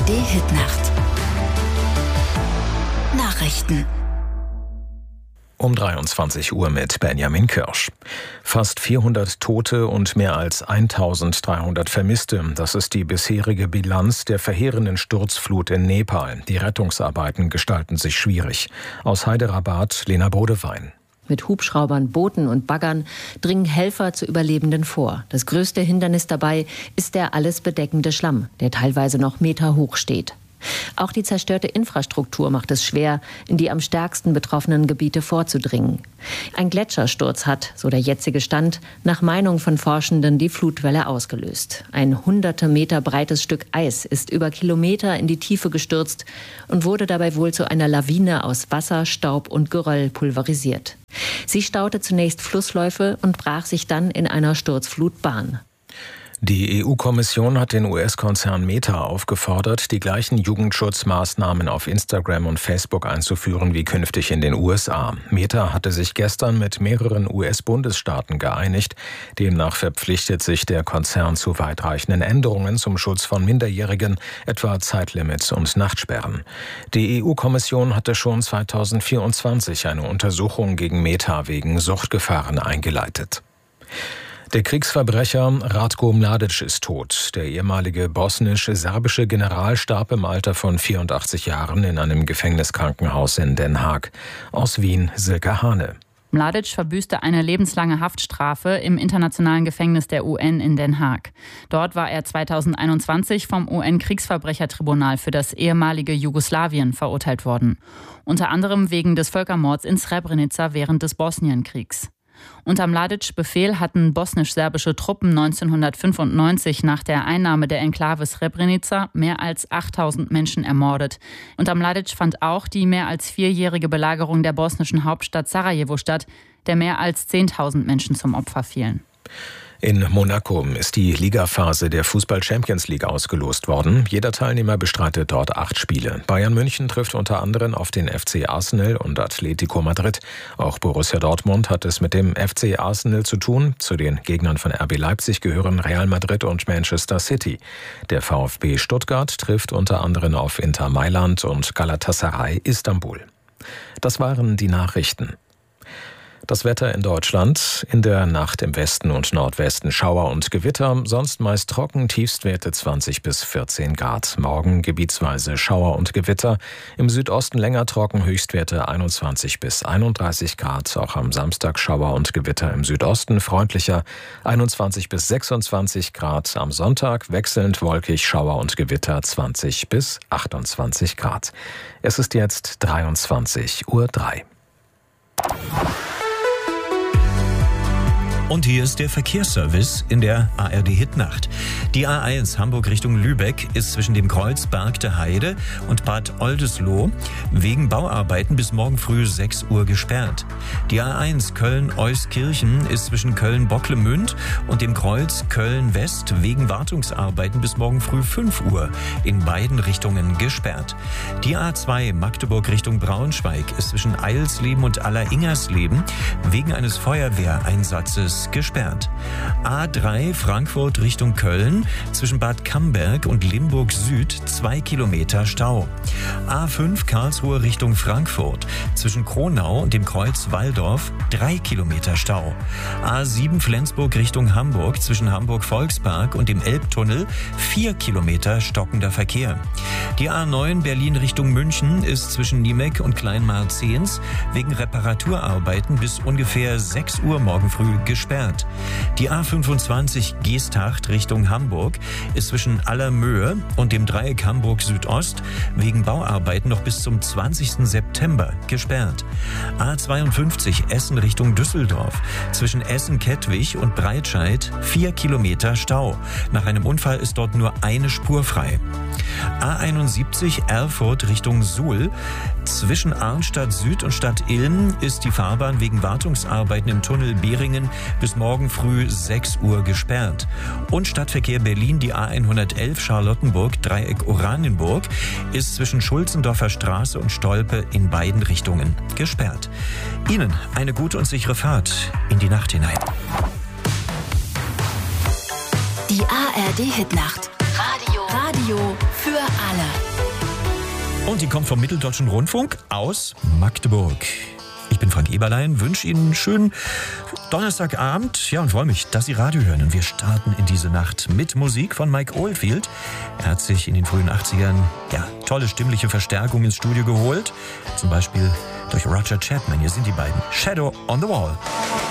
ARD-Hitnacht. Nachrichten. Um 23 Uhr mit Benjamin Kirsch. Fast 400 Tote und mehr als 1300 Vermisste. Das ist die bisherige Bilanz der verheerenden Sturzflut in Nepal. Die Rettungsarbeiten gestalten sich schwierig. Aus Hyderabad, Lena Bodewein. Mit Hubschraubern, Booten und Baggern dringen Helfer zu Überlebenden vor. Das größte Hindernis dabei ist der alles bedeckende Schlamm, der teilweise noch Meter hoch steht. Auch die zerstörte Infrastruktur macht es schwer, in die am stärksten betroffenen Gebiete vorzudringen. Ein Gletschersturz hat, so der jetzige Stand, nach Meinung von Forschenden die Flutwelle ausgelöst. Ein hunderte Meter breites Stück Eis ist über Kilometer in die Tiefe gestürzt und wurde dabei wohl zu einer Lawine aus Wasser, Staub und Geröll pulverisiert. Sie staute zunächst Flussläufe und brach sich dann in einer Sturzflut Bahn. Die EU-Kommission hat den US-Konzern Meta aufgefordert, die gleichen Jugendschutzmaßnahmen auf Instagram und Facebook einzuführen wie künftig in den USA. Meta hatte sich gestern mit mehreren US-Bundesstaaten geeinigt. Demnach verpflichtet sich der Konzern zu weitreichenden Änderungen zum Schutz von Minderjährigen, etwa Zeitlimits und Nachtsperren. Die EU-Kommission hatte schon 2024 eine Untersuchung gegen Meta wegen Suchtgefahren eingeleitet. Der Kriegsverbrecher Ratko Mladic ist tot. Der ehemalige bosnisch-serbische General starb im Alter von 84 Jahren in einem Gefängniskrankenhaus in Den Haag. Aus Wien, Silke Hane. Mladic verbüßte eine lebenslange Haftstrafe im internationalen Gefängnis der UN in Den Haag. Dort war er 2021 vom UN-Kriegsverbrechertribunal für das ehemalige Jugoslawien verurteilt worden. Unter anderem wegen des Völkermords in Srebrenica während des Bosnienkriegs. Unter Mladics Befehl hatten bosnisch-serbische Truppen 1995 nach der Einnahme der Enklave Srebrenica mehr als 8000 Menschen ermordet. Unter Mladic fand auch die mehr als 4-jährige Belagerung der bosnischen Hauptstadt Sarajevo statt, der mehr als 10.000 Menschen zum Opfer fielen. In Monaco ist die Ligaphase der Fußball-Champions League ausgelost worden. Jeder Teilnehmer bestreitet dort 8 Spiele. Bayern München trifft unter anderem auf den FC Arsenal und Atletico Madrid. Auch Borussia Dortmund hat es mit dem FC Arsenal zu tun. Zu den Gegnern von RB Leipzig gehören Real Madrid und Manchester City. Der VfB Stuttgart trifft unter anderem auf Inter Mailand und Galatasaray Istanbul. Das waren die Nachrichten. Das Wetter in Deutschland: in der Nacht im Westen und Nordwesten Schauer und Gewitter, sonst meist trocken, Tiefstwerte 20 bis 14 Grad. Morgen gebietsweise Schauer und Gewitter, im Südosten länger trocken, Höchstwerte 21 bis 31 Grad. Auch am Samstag Schauer und Gewitter im Südosten, freundlicher 21 bis 26 Grad. Am Sonntag wechselnd wolkig, Schauer und Gewitter 20 bis 28 Grad. Es ist jetzt 23:03 Uhr. Und hier ist der Verkehrsservice in der ARD-Hitnacht. Die A1 Hamburg Richtung Lübeck ist zwischen dem Kreuz Bargteheide und Bad Oldesloe wegen Bauarbeiten bis morgen früh 6 Uhr gesperrt. Die A1 Köln-Euskirchen ist zwischen Köln-Bocklemünd und dem Kreuz Köln-West wegen Wartungsarbeiten bis morgen früh 5 Uhr in beiden Richtungen gesperrt. Die A2 Magdeburg Richtung Braunschweig ist zwischen Eilsleben und Alleringersleben wegen eines Feuerwehreinsatzes gesperrt. A3 Frankfurt Richtung Köln zwischen Bad Camberg und Limburg Süd 2 Kilometer Stau. A5 Karlsruhe Richtung Frankfurt zwischen Kronau und dem Kreuz Walldorf 3 Kilometer Stau. A7 Flensburg Richtung Hamburg zwischen Hamburg Volkspark und dem Elbtunnel 4 Kilometer stockender Verkehr. Die A9 Berlin Richtung München ist zwischen Niemek und Kleinmarzens wegen Reparaturarbeiten bis ungefähr 6 Uhr morgen früh gesperrt. Die A25 Geesthacht Richtung Hamburg ist zwischen Allermöhe und dem Dreieck Hamburg Südost wegen Bauarbeiten noch bis zum 20. September gesperrt. A52 Essen Richtung Düsseldorf zwischen Essen-Kettwig und Breitscheid 4 Kilometer Stau. Nach einem Unfall ist dort nur eine Spur frei. A71 Erfurt Richtung Suhl zwischen Arnstadt Süd und Stadt Ilm ist die Fahrbahn wegen Wartungsarbeiten im Tunnel Behringen bis morgen früh 6 Uhr gesperrt. Und Stadtverkehr Berlin, die A111 Charlottenburg, Dreieck Oranienburg, ist zwischen Schulzendorfer Straße und Stolpe in beiden Richtungen gesperrt. Ihnen eine gute und sichere Fahrt in die Nacht hinein. Die ARD-Hitnacht. Radio Radio für alle. Und die kommt vom Mitteldeutschen Rundfunk aus Magdeburg. Ich bin Frank Eberlein, wünsche Ihnen einen schönen Donnerstagabend. Ja, und freue mich, dass Sie Radio hören. Und wir starten in diese Nacht mit Musik von Mike Oldfield. Er hat sich in den frühen 80ern tolle stimmliche Verstärkung ins Studio geholt. Zum Beispiel durch Roger Chapman. Hier sind die beiden. Shadow on the Wall.